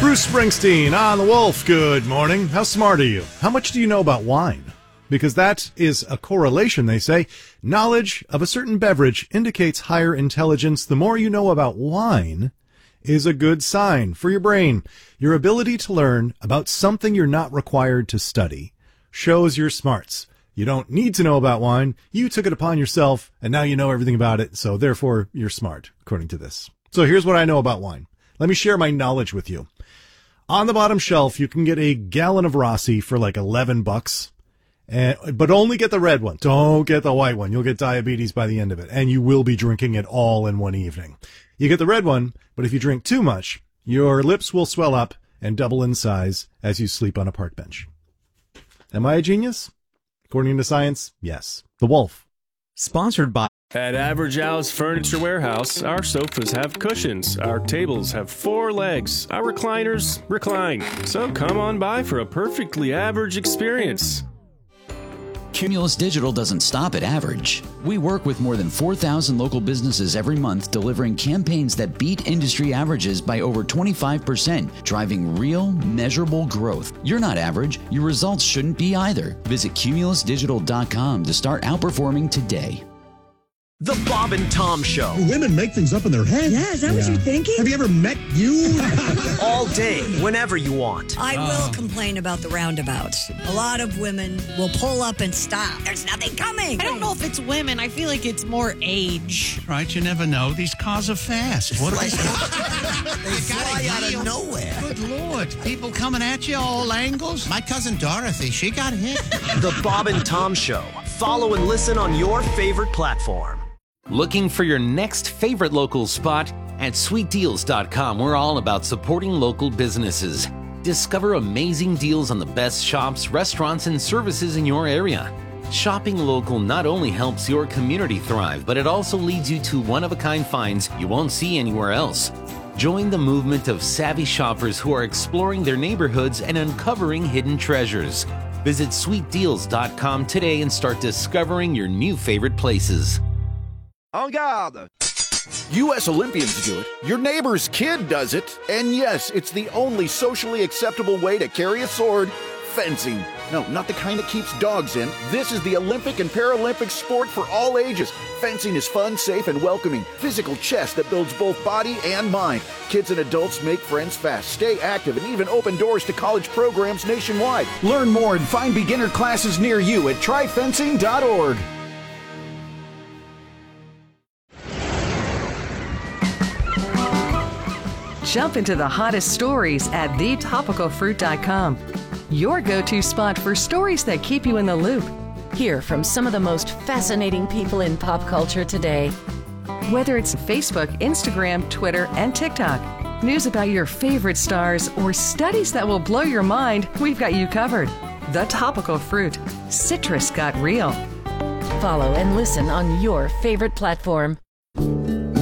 Bruce Springsteen on The Wolf. Good morning. How smart are you? How much do you know about wine? Because that is a correlation, they say. Knowledge of a certain beverage indicates higher intelligence. The more you know about wine is a good sign for your brain. Your ability to learn about something you're not required to study shows your smarts. You don't need to know about wine. You took it upon yourself, and now you know everything about it, so therefore you're smart, according to this. So here's what I know about wine. Let me share my knowledge with you. On the bottom shelf, you can get a gallon of Rossi for like $11, but only get the red one. Don't get the white one. You'll get diabetes by the end of it, and you will be drinking it all in one evening. You get the red one, but if you drink too much, your lips will swell up and double in size as you sleep on a park bench. Am I a genius? According to science, yes. The Wolf. Sponsored by... At Average House Furniture Warehouse, our sofas have cushions, our tables have 4 legs, our recliners recline. So come on by for a perfectly average experience. Cumulus Digital doesn't stop at average. We work with more than 4,000 local businesses every month, delivering campaigns that beat industry averages by over 25%, driving real, measurable growth. You're not average. Your results shouldn't be either. Visit cumulusdigital.com to start outperforming today. The Bob and Tom Show. Women make things up in their head. Yeah, is that what you're thinking? Have you ever met you? All day, whenever you want. I will complain about the roundabouts. A lot of women will pull up and stop. There's nothing coming. I don't know if it's women. I feel like it's more age. Right, you never know. These cars are fast. What They fly out of nowhere. Good Lord. People coming at you all angles. My cousin Dorothy, she got hit. The Bob and Tom Show. Follow and listen on your favorite platform. Looking for your next favorite local spot? At sweetdeals.com, we're all about supporting local businesses. Discover amazing deals on the best shops, restaurants, and services in your area. Shopping local not only helps your community thrive, but it also leads you to one-of-a-kind finds you won't see anywhere else. Join the movement of savvy shoppers who are exploring their neighborhoods and uncovering hidden treasures. Visit sweetdeals.com today and start discovering your new favorite places. En garde! U.S. Olympians do it. Your neighbor's kid does it. And yes, it's the only socially acceptable way to carry a sword. Fencing. No, not the kind that keeps dogs in. This is the Olympic and Paralympic sport for all ages. Fencing is fun, safe, and welcoming. Physical chess that builds both body and mind. Kids and adults make friends fast, stay active, and even open doors to college programs nationwide. Learn more and find beginner classes near you at tryfencing.org. Jump into the hottest stories at thetopicalfruit.com. Your go-to spot for stories that keep you in the loop. Hear from some of the most fascinating people in pop culture today. Whether it's Facebook, Instagram, Twitter, and TikTok, news about your favorite stars, or studies that will blow your mind, we've got you covered. The Topical Fruit. Citrus got real. Follow and listen on your favorite platform.